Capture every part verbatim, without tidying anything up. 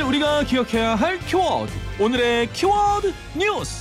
우리가 기억해야 할 키워드. 오늘의 키워드 뉴스.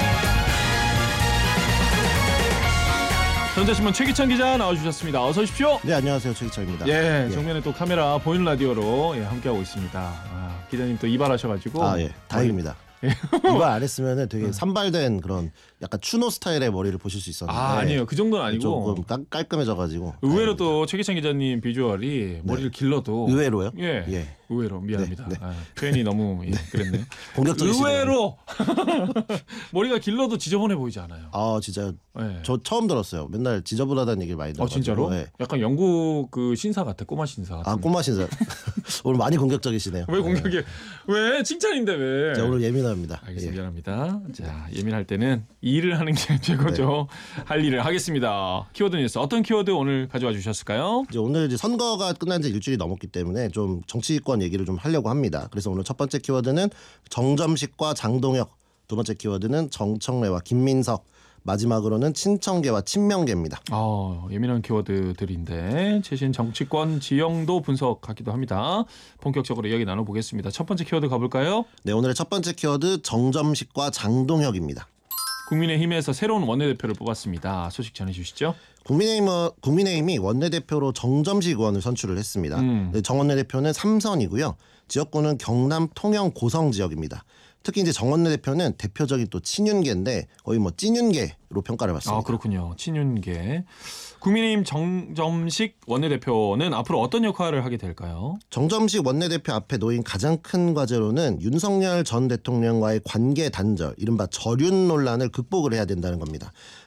전자신문 최기찬 기자 나와주셨습니다. 어서 오십시오. 네, 안녕하세요. 최기찬입니다. 예, 예. 정면에 또 카메라 보이는 라디오로 예, 함께하고 있습니다. 아, 기자님 또 이발하셔가지고. 아, 예, 다행입니다. 이발 안 했으면 되게 산발된 그런 약간 추노 스타일의 머리를 보실 수 있었는데. 아, 아니에요. 그 정도는 아니고. 조금 깔, 깔끔해져가지고. 의외로 다행입니다. 또 최기찬 기자님 비주얼이 머리를 길러도. 의외로요? 예. 예. 의외로 미안합니다. 네, 네. 아, 표현이 너무 예, 그랬네요. 공격적이시네요. 의외로 머리가 길러도 지저분해 보이지 않아요. 아, 진짜 예. 저 처음 들었어요. 맨날 지저분하다는 얘기를 많이 어 들어가지고. 진짜로? 예. 약간 영국 그 신사 같아. 꼬마 신사 같은. 아, 꼬마 신사. 오늘 많이 공격적이시네요. 왜 공격해? 왜 칭찬인데 왜? 자, 오늘 예민합니다. 알겠습니다. 예. 미안합니다. 자, 예민할 때는 일을 하는 게 최고죠. 네. 할 일을 하겠습니다. 키워드 뉴스 어떤 키워드 오늘 가져와 주셨을까요? 이제 오늘 이제 선거가 끝난 지 일주일이 넘었기 때문에 좀 정치권 얘기를 좀 하려고 합니다. 그래서 오늘 첫 번째 키워드는 정점식과 장동혁, 두 번째 키워드는 정청래와 김민석, 마지막으로는 친청계와 친명계입니다. 어, 예민한 키워드들인데 최신 정치권 지형도 분석하기도 합니다. 본격적으로 이야기 나눠보겠습니다. 첫 번째 키워드 가볼까요? 네, 오늘의 첫 번째 키워드 정점식과 장동혁입니다. 국민의힘에서 새로운 원내대표를 뽑았습니다. 소식 전해주시죠. 국민의힘, 국민의힘이 원내대표로 정점식 의원을 선출을 했습니다. 음. 네, 정 원내대표는 삼선이고요. 지역구는 경남 통영 고성 지역입니다. 특히 이제 정 원내대표는 대표적인 또 친윤계인데 거의 뭐 찐윤계로 평가를 받습니다. 아 그렇군요. 친윤계. 국민의힘 정점식 원내대표는 앞으로 어떤 역할을 하게 될까요? 정점식 원내대표 앞에 놓인 가장 큰 과제로는 윤석열 전 대통령과의 관계 단절, 이른바 절윤 논란을 극복을 해야 된다는 겁니다.